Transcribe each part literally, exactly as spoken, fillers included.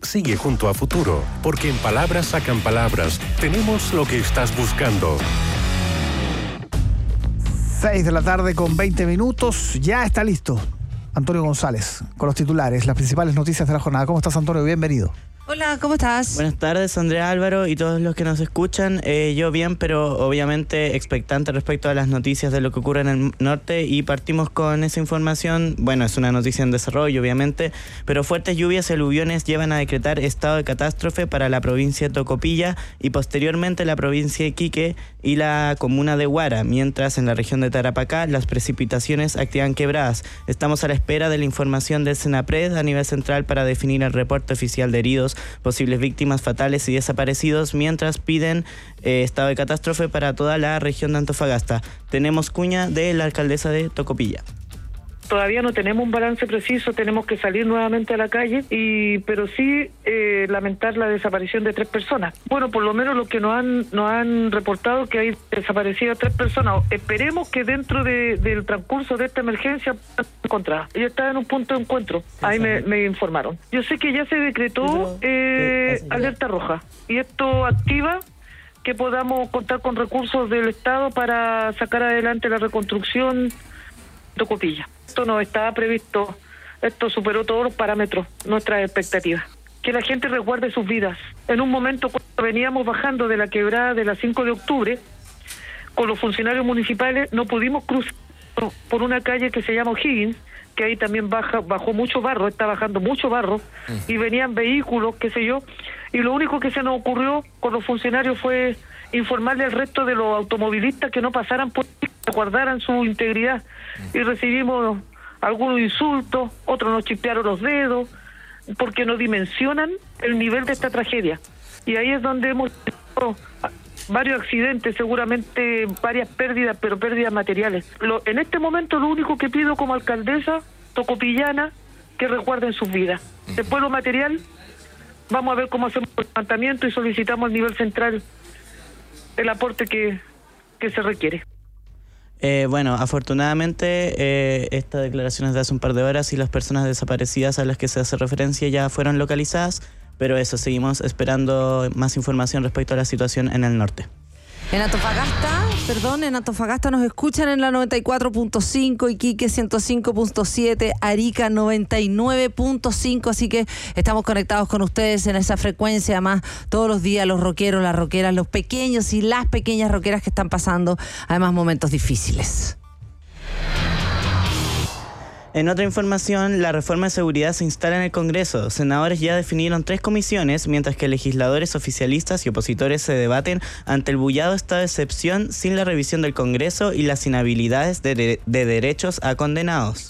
sigue junto a Futuro, porque en Palabras Sacan Palabras tenemos lo que estás buscando. seis de la tarde con veinte minutos, ya está listo Antonio González con los titulares, las principales noticias de la jornada. ¿Cómo estás, Antonio? Bienvenido. Hola, ¿cómo estás? Buenas tardes, Andrea, Álvaro y todos los que nos escuchan. Eh, yo bien, pero obviamente expectante respecto a las noticias de lo que ocurre en el norte, y partimos con esa información. Bueno, es una noticia en desarrollo, obviamente, pero fuertes lluvias y aluviones llevan a decretar estado de catástrofe para la provincia de Tocopilla y posteriormente la provincia de Iquique y la comuna de Huara, mientras en la región de Tarapacá las precipitaciones activan quebradas. Estamos a la espera de la información del Senapred a nivel central para definir el reporte oficial de heridos, posibles víctimas fatales y desaparecidos, mientras piden eh, estado de catástrofe para toda la región de Antofagasta. Tenemos cuña de la alcaldesa de Tocopilla. Todavía no tenemos un balance preciso, tenemos que salir nuevamente a la calle, y pero sí eh, lamentar la desaparición de tres personas. Bueno, por lo menos lo que nos han nos han reportado que hay desaparecidas tres personas. Esperemos que dentro de, del transcurso de esta emergencia puedan encontrar. Ella está en un punto de encuentro, ahí me, me informaron. Yo sé que ya se decretó eh, alerta roja, y esto activa que podamos contar con recursos del Estado para sacar adelante la reconstrucción de Tocopilla. Esto no estaba previsto, esto superó todos los parámetros, nuestras expectativas. Que la gente recuerde sus vidas. En un momento cuando veníamos bajando de la quebrada de la cinco de octubre, con los funcionarios municipales no pudimos cruzar por una calle que se llama O'Higgins, que ahí también baja, bajó mucho barro, está bajando mucho barro, y venían vehículos, qué sé yo, y lo único que se nos ocurrió con los funcionarios fue informarle al resto de los automovilistas que no pasaran por ahí, que guardaran su integridad, y recibimos algunos insultos, otros nos chispearon los dedos, porque no dimensionan el nivel de esta tragedia. Y ahí es donde hemos tenido varios accidentes, seguramente varias pérdidas, pero pérdidas materiales. Lo, en este momento lo único que pido como alcaldesa tocopillana, que recuerden sus vidas. Después lo material, vamos a ver cómo hacemos el levantamiento y solicitamos al nivel central el aporte que, que se requiere. Eh, bueno, afortunadamente eh, estas declaraciones de hace un par de horas y las personas desaparecidas a las que se hace referencia ya fueron localizadas, pero eso, seguimos esperando más información respecto a la situación en el norte. En Antofagasta, perdón, en Antofagasta nos escuchan en la noventa y cuatro punto cinco, Iquique ciento cinco punto siete, Arica noventa y nueve punto cinco, así que estamos conectados con ustedes en esa frecuencia. Además, todos los días los rockeros, las rockeras, los pequeños y las pequeñas rockeras que están pasando, además, momentos difíciles. En otra información, la reforma de seguridad se instala en el Congreso. Senadores ya definieron tres comisiones, mientras que legisladores oficialistas y opositores se debaten ante el bullado estado de excepción sin la revisión del Congreso y las inhabilidades de, de, de derechos a condenados.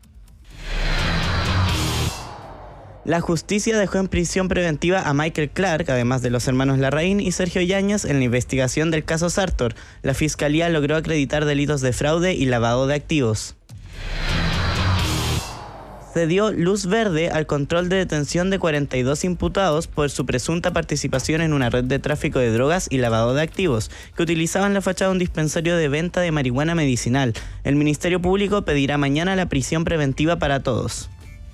La justicia dejó en prisión preventiva a Michael Clark, además de los hermanos Larraín y Sergio Yáñez, en la investigación del caso Sartor. La Fiscalía logró acreditar delitos de fraude y lavado de activos. Se dio luz verde al control de detención de cuarenta y dos imputados por su presunta participación en una red de tráfico de drogas y lavado de activos, que utilizaban la fachada de un dispensario de venta de marihuana medicinal. El Ministerio Público pedirá mañana la prisión preventiva para todos.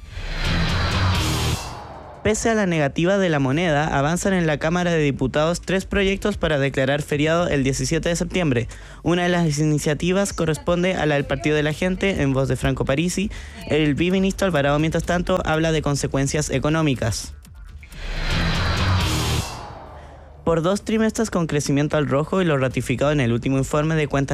Pese a la negativa de La Moneda, avanzan en la Cámara de Diputados tres proyectos para declarar feriado el diecisiete de septiembre. Una de las iniciativas corresponde a la del Partido de la Gente, en voz de Franco Parisi. El viceministro Alvarado, mientras tanto, habla de consecuencias económicas. Por dos trimestres con crecimiento al rojo y lo ratificado en el último informe de cuentas